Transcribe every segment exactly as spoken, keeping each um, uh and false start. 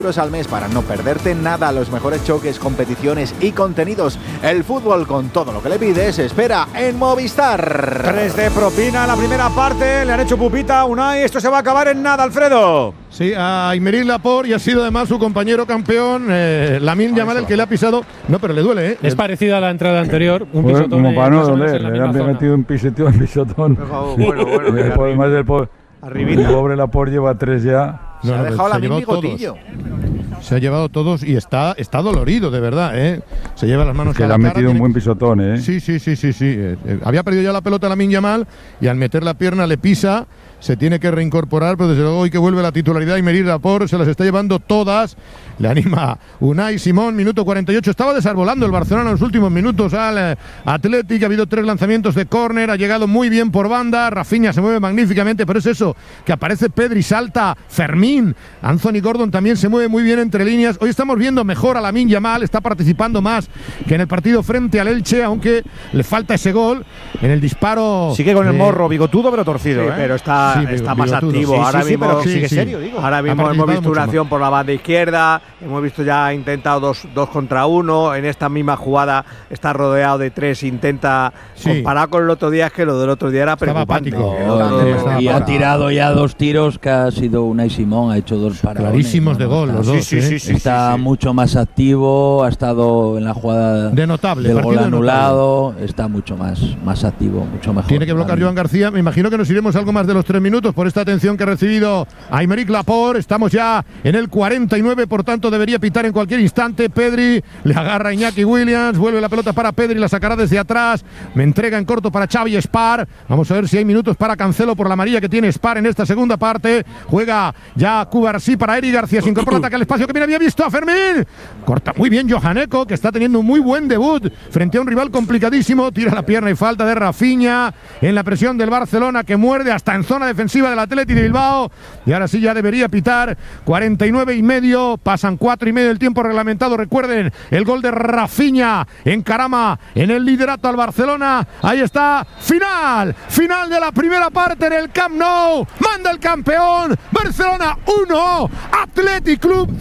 euros al mes para no perderte nada, los mejores choques, competiciones y contenidos. El fútbol con todo lo que le pides espera en Movistar. Tres de propina la primera parte, le han hecho pupita a Unai, esto se va a acabar en nada, Alfredo. Sí, a Aymeric Laporte y ha sido además su compañero campeón, eh, Lamine Yamal, el que le ha pisado. No, pero le duele, ¿eh? Es parecida a la entrada anterior, un pues, pisotón. Como para no doler, le han metido un pisotón, pisotón. Oh, bueno, bueno, el pobre, más del pobre, el pobre Laporte lleva tres ya. Se No, ha no, dejado se la ha llevado bigotillo. Se ha llevado todos y está, está dolorido, de verdad, ¿eh? Se lleva las manos que a le la ha cara. metido un tiene... buen pisotón, ¿eh? Sí, sí, sí, sí, sí. Eh, eh, había perdido ya la pelota Lamine Yamal y al meter la pierna le pisa. Se tiene que reincorporar, pero desde luego hoy que vuelve la titularidad Aymeric Laporte se las está llevando todas. Le anima Unai Simón, minuto cuarenta y ocho. Estaba desarbolando el Barcelona en los últimos minutos al eh, Athletic. Ha habido tres lanzamientos de córner, ha llegado muy bien por banda. Rafinha se mueve magníficamente, pero es eso, que aparece Pedri, salta Fermín. Anthony Gordon también se mueve muy bien entre líneas. Hoy estamos viendo mejor a Lamine Yamal, está participando más que en el partido frente al Elche, aunque le falta ese gol en el disparo. Sigue con el eh, morro bigotudo, pero torcido, Sí, ¿eh? pero está, Sí, está bigotudo, más activo. sí, ahora sí, sí, mismo, pero sigue sí, serio, sí. digo. ahora Ha mismo hemos participado visto una mucho acción por la banda izquierda, hemos visto ya ha intentado dos, dos contra uno, en esta misma jugada está rodeado de tres, intenta Sí. comparar con el otro día, es que lo del otro día era Estaba preocupante. apático. El No, otro- no, no, y no, ha no. tirado ya dos tiros que ha sido Unai Simón, ha hecho dos paradones. Clarísimos de No, no, gol, está- los Sí, dos. sí, ¿eh? sí, sí. Está mucho más activo, ha estado en la jugada De notable, del partido gol de anulado, está mucho más, más activo, mucho mejor. Tiene que bloquear Joan García. Me imagino que nos iremos algo más de los tres minutos por esta atención que ha recibido Aymeric Laporte. Estamos ya en el cuarenta y nueve, por tanto debería pitar en cualquier instante. Pedri le agarra a Iñaki Williams, vuelve la pelota para Pedri, la sacará desde atrás. Me entrega en corto para Xavi Spar. Vamos a ver si hay minutos para Cancelo por la amarilla que tiene Spar en esta segunda parte. Juega ya Cubarsí para Eric García. Se incorpora, ataca al espacio que bien había visto a Fermín. Corta muy bien Johan Eko, que está teniendo un muy buen debut frente a un rival complicadísimo. Tira la pierna y falta de Rafinha en la presión del Barcelona, que muerde hasta en zona defensiva del Athletic de Bilbao. Y ahora sí ya debería pitar. cuarenta y nueve y medio, pasan cuatro y medio del tiempo reglamentado. Recuerden el gol de Rafinha en Carama en el liderato al Barcelona. Ahí está, final, final de la primera parte en el Camp Nou. Manda el campeón, Barcelona uno, Athletic Club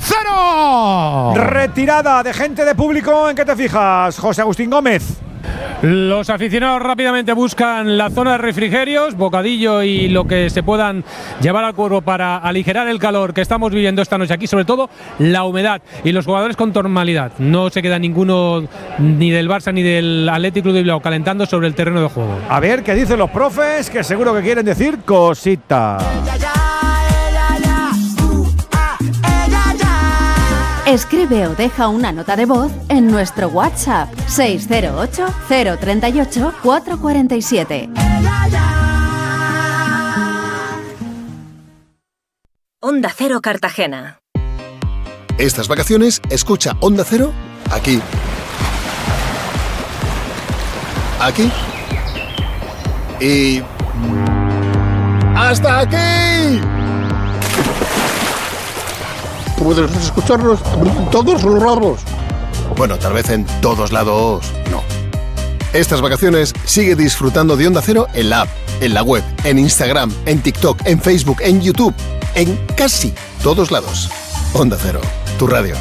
cero. Retirada de gente de público, ¿en qué te fijas, José Agustín Gómez? Los aficionados rápidamente buscan la zona de refrigerios, bocadillo y lo que se puedan llevar al cuerpo para aligerar el calor que estamos viviendo esta noche aquí, sobre todo la humedad, y los jugadores con normalidad. No se queda ninguno ni del Barça ni del Athletic Club de Bilbao calentando sobre el terreno de juego. A ver qué dicen los profes, que seguro que quieren decir cositas. Escribe o deja una nota de voz en nuestro WhatsApp seis cero ocho, cero tres ocho, cuatro cuatro siete. Onda Cero Cartagena. Estas vacaciones, escucha Onda Cero aquí. Aquí. Y... ¡hasta aquí! Puedes escucharnos en todos los lados. Bueno, tal vez en todos lados no. Estas vacaciones sigue disfrutando de Onda Cero en la app, en la web, en Instagram, en TikTok, en Facebook, en YouTube, en casi todos lados. Onda Cero, tu radio.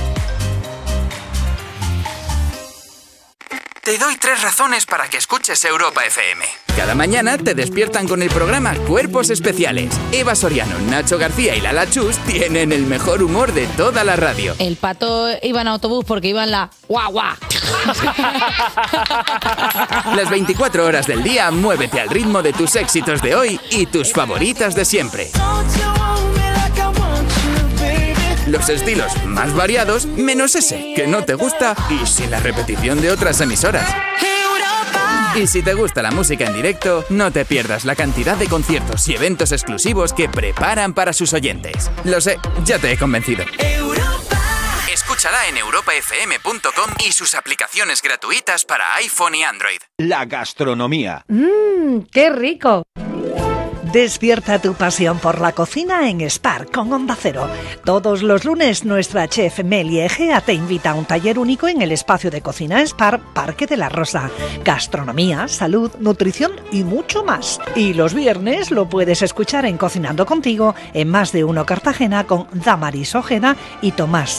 Te doy tres razones para que escuches Europa F M. Cada mañana te despiertan con el programa Cuerpos Especiales. Eva Soriano, Nacho García y Lala Chus tienen el mejor humor de toda la radio. El Pato iba en autobús porque iba en la guau guau. Las veinticuatro horas del día, muévete al ritmo de tus éxitos de hoy y tus favoritas de siempre. Los estilos más variados, menos ese que no te gusta y sin la repetición de otras emisoras. Y si te gusta la música en directo, no te pierdas la cantidad de conciertos y eventos exclusivos que preparan para sus oyentes. Lo sé, ya te he convencido. Escúchala en europa f m punto com y sus aplicaciones gratuitas para iPhone y Android. La gastronomía. ¡Mmm, qué rico! Despierta tu pasión por la cocina en Spar con Onda Cero. Todos los lunes nuestra chef Meli Egea te invita a un taller único en el espacio de cocina Spar Parque de la Rosa. Gastronomía, salud, nutrición y mucho más. Y los viernes lo puedes escuchar en Cocinando Contigo en Más de Uno Cartagena con Damaris Ojeda y Tomás